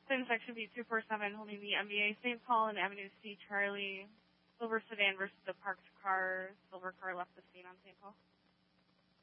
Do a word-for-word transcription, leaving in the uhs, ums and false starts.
Boston, Section B two four seven, holding the M B A Saint Paul and Avenue C Charlie. Silver sedan versus the parked car. Silver car left the scene on Saint Paul.